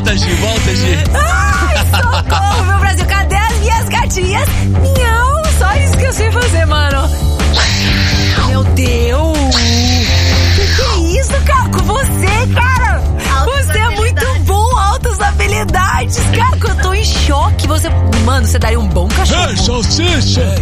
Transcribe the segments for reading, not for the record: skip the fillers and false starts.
Volta, Gi. Ai, socorro, meu Brasil. Cadê as minhas gatinhas? Não, só isso que eu sei fazer, mano. Meu Deus. Que é isso, Caco? Você, cara. Você é muito bom. Altas habilidades. Caco, eu tô em choque. Você daria um bom cachorro. Ei, salsicha.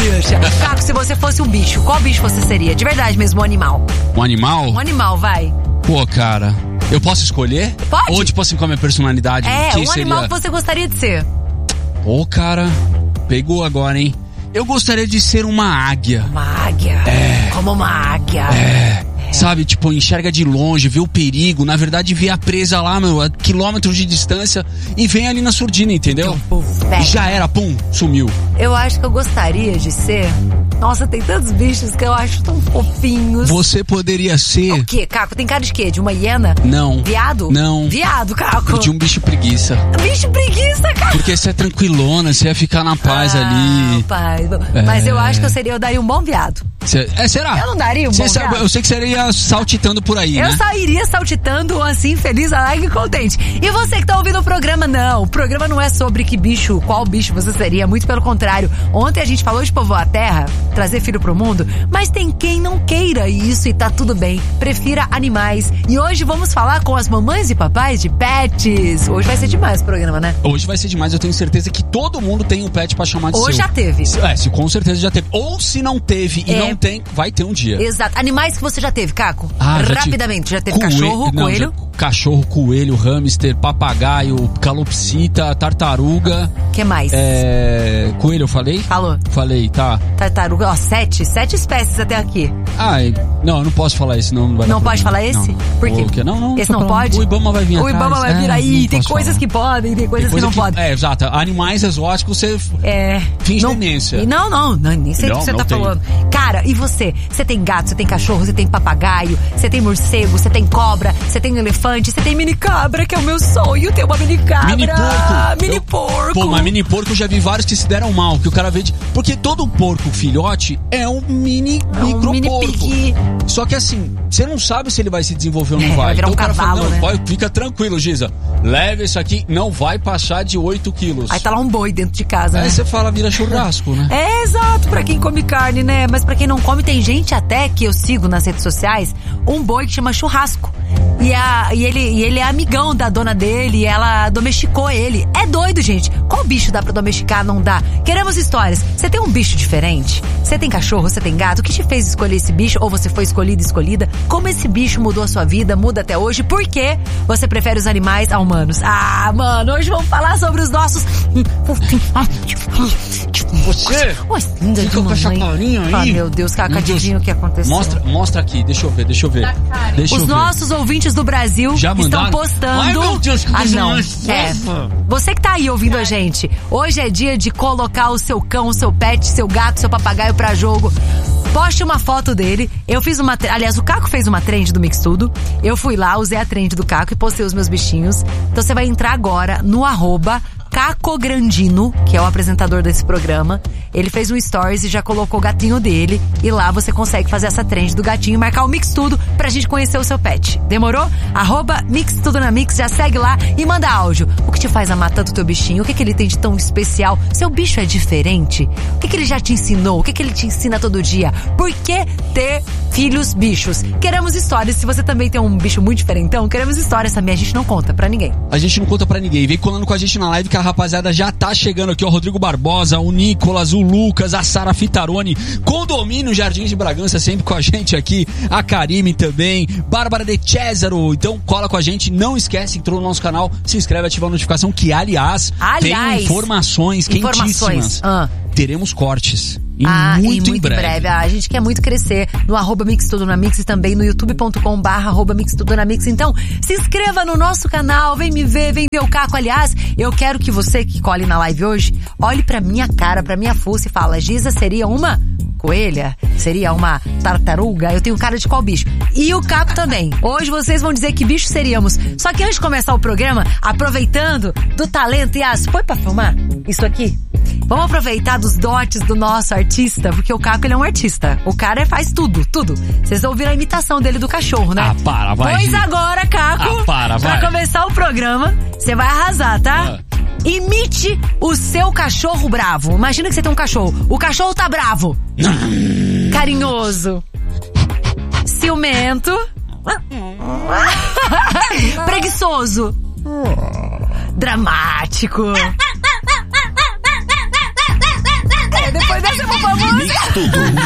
Caco, se você fosse um bicho, qual bicho você seria? De verdade mesmo, um animal. Um animal? Um animal, vai. Pô, cara, eu posso escolher? Pode. Ou tipo assim, com a minha personalidade? Um seria? animal que você gostaria de ser. Pô, cara, pegou agora, hein? Eu gostaria de ser uma águia. Uma águia? Como uma águia. Sabe, tipo, enxerga de longe, vê o perigo. Na verdade, vê a presa lá, meu, a quilômetros de distância e vem ali na surdina, entendeu? E já era, pum, sumiu. Eu acho que eu gostaria de ser... Nossa, tem tantos bichos que eu acho tão fofinhos. Você poderia ser... O quê, Caco? Tem cara de quê? De uma hiena? Não. Viado? Não. Viado, Caco. De um bicho preguiça. Bicho preguiça, Caco. Porque você é tranquilona, você ia ficar na paz ali. Pai. Mas eu acho que eu daria um bom viado. Será? Eu não daria um bom viado. Eu sei que você iria saltitando por aí, né? Eu só iria saltitando assim, feliz, alegre e contente. E você que tá ouvindo o programa, não. O programa não é sobre qual bicho você seria. Muito pelo contrário. Ontem a gente falou de povoar a terra, trazer filho pro mundo, mas tem quem não queira isso e tá tudo bem. Prefira animais. E hoje vamos falar com as mamães e papais de pets. Hoje vai ser demais o programa, né? Hoje vai ser demais. Eu tenho certeza que todo mundo tem um pet pra chamar de seu. Ou já teve. Se com certeza já teve. Ou se não teve e não tem, vai ter um dia. Exato. Animais que você já teve, Caco? Rapidamente. Já teve cachorro, coelho? Cachorro, coelho, hamster, papagaio, calopsita, tartaruga. Que mais? Coelho, eu falei? Falou. Falei, tá. Tartaruga, 7 espécies até aqui. Não, eu não posso falar esse, não vai dar. Não pode falar esse? Não. Por quê? Não. Esse não pode? O Ibama vai vir atrás. O Ibama vai vir aí. Tem coisas que podem, tem coisas que não podem. Exato. Animais exóticos, você finge demência. Não, nem sei o que você tá falando. Cara, e você? Você tem gato, você tem cachorro, você tem papagaio, você tem morcego, você tem cobra, você tem elefante, você tem mini cabra, que é o meu sonho, ter uma mini cabra. Mini porco. Pô, mas mini porco eu já vi vários que se deram mal, que o cara vê porque todo porco filhote é um mini porco. Pig. Só que assim, você não sabe se ele vai se desenvolver ou não vai. Vai virar então um o cara cavalo, fala, né? Fica tranquilo, Giza. Leve isso aqui, não vai passar de 8 quilos. Aí tá lá um boi dentro de casa, né? Aí você fala, vira churrasco, né? Exato, pra quem come carne, né? Mas pra quem não come, tem gente até que eu sigo nas redes sociais, um boi que chama Churrasco. E ele é amigão da dona dele, e ela domesticou ele. É doido, gente. Qual bicho dá pra domesticar? Não dá. Queremos histórias. Você tem um bicho diferente? Você tem cachorro? Você tem gato? O que te fez escolher esse bicho? Ou você foi escolhido, escolhida? Como esse bicho mudou a sua vida? Muda até hoje? Por quê você prefere os animais a humanos? Mano, hoje vamos falar sobre os nossos... Você fica com essa carinha aí. Meu Deus, adivinha o que aconteceu. Mostra aqui, deixa eu ver. Os nossos ouvintes do Brasil estão postando... Ai, meu Deus, que coisa não. mais fofa. Você que tá aí ouvindo a gente, hoje é dia de colocar o seu cão, o seu pet, seu gato, seu papagaio pra jogo. Poste uma foto dele. Eu fiz uma... Aliás, o Caco fez uma trend do Mix Tudo. Eu fui lá, usei a trend do Caco e postei os meus bichinhos. Então você vai entrar agora no @Caco Grandino, que é o apresentador desse programa. Ele fez um stories e já colocou o gatinho dele. E lá você consegue fazer essa trend do gatinho e marcar o Mix Tudo pra gente conhecer o seu pet. Demorou? @Mix Tudo na Mix, já segue lá e manda áudio. O que te faz amar tanto o teu bichinho? O que ele tem de tão especial? Seu bicho é diferente? O que ele já te ensinou? O que ele te ensina todo dia? Por que ter filhos bichos? Queremos histórias. Se você também tem um bicho muito diferentão, queremos histórias também. A gente não conta pra ninguém. A gente não conta pra ninguém. Vem colando com a gente na live que a rapaziada já tá chegando aqui, ó. Rodrigo Barbosa, o Nicolas, o Lucas, a Sara Fitaroni, Condomínio Jardins de Bragança sempre com a gente aqui, a Karime também, Bárbara de Cesaro. Então cola com a gente, não esquece, entrou no nosso canal, se inscreve, ativa a notificação que aliás tem informações quentíssimas. Teremos cortes. Muito em breve. A gente quer muito crescer no @Mix Tudo na Mix e também no youtube.com/@Mix Tudo na Mix. Então, se inscreva no nosso canal, vem me ver, vem ver o Caco. Aliás, eu quero que você que colhe na live hoje, olhe pra minha cara, pra minha fuça e fala, Giza seria uma coelha? Seria uma tartaruga? Eu tenho cara de qual bicho? E o Caco também. Hoje vocês vão dizer que bicho seríamos. Só que antes de começar o programa, aproveitando do talento e foi pra filmar isso aqui? Vamos aproveitar dos dotes do nosso artista, porque o Caco, ele é um artista. O cara faz tudo. Vocês ouviram a imitação dele do cachorro, né? Para, vai. Pois agora, Caco, vai. Pra começar o programa, você vai arrasar, tá? Imite o seu cachorro bravo. Imagina que você tem um cachorro. O cachorro tá bravo. Carinhoso. Ciumento. Preguiçoso. Dramático. Depois dessa eu vou pra música. Tudo